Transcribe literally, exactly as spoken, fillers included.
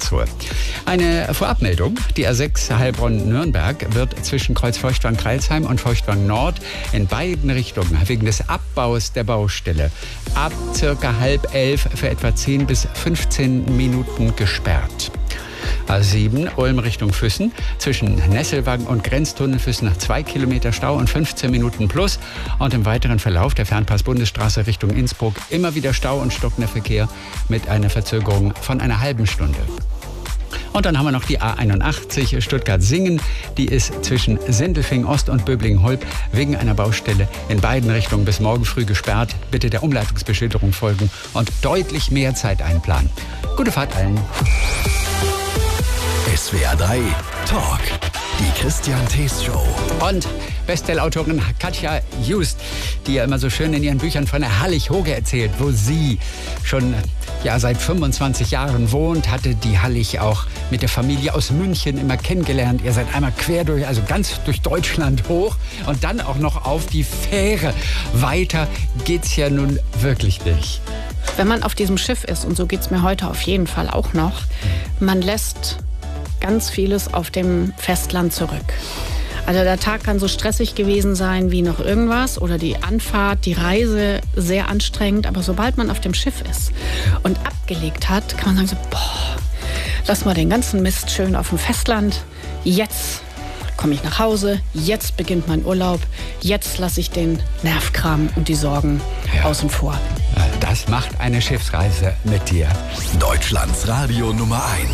Karlsruhe. Eine Vorabmeldung. Die A sechs Heilbronn-Nürnberg wird zwischen Kreuz Feuchtwangen-Kreilsheim und Feuchtwangen-Nord in beiden Richtungen wegen des Abbaus der Baustelle ab circa halb elf für etwa zehn bis fünfzehn Minuten gesperrt. A sieben Ulm Richtung Füssen. Zwischen Nesselwagen und Grenztunnel Füssen nach zwei Kilometer Stau und fünfzehn Minuten plus. Und im weiteren Verlauf der Fernpass-Bundesstraße Richtung Innsbruck immer wieder Stau und stockender Verkehr mit einer Verzögerung von einer halben Stunde. Und dann haben wir noch die A einundachtzig Stuttgart-Singen. Die ist zwischen Sindelfingen-Ost und Böblingen-Holb wegen einer Baustelle in beiden Richtungen bis morgen früh gesperrt. Bitte der Umleitungsbeschilderung folgen und deutlich mehr Zeit einplanen. Gute Fahrt allen. S W R drei Talk. Die Christian Thees Show. Und Bestsellerautorin Katja Just, die ja immer so schön in ihren Büchern von der Hallig-Hoge erzählt, wo sie schon ja, seit fünfundzwanzig Jahren wohnt, hatte die Hallig auch mit der Familie aus München immer kennengelernt. Ihr seid einmal quer durch, also ganz durch Deutschland hoch und dann auch noch auf die Fähre. Weiter geht's ja nun wirklich nicht. Wenn man auf diesem Schiff ist, und so geht's mir heute auf jeden Fall auch noch, man lässt ganz vieles auf dem Festland zurück. Also der Tag kann so stressig gewesen sein wie noch irgendwas oder die Anfahrt, die Reise sehr anstrengend. Aber sobald man auf dem Schiff ist und abgelegt hat, kann man sagen so, boah, lass mal den ganzen Mist schön auf dem Festland. Jetzt komme ich nach Hause, jetzt beginnt mein Urlaub, jetzt lasse ich den Nervkram und die Sorgen ja. außen vor. Das macht eine Schiffsreise mit dir. Deutschlands Radio Nummer eins.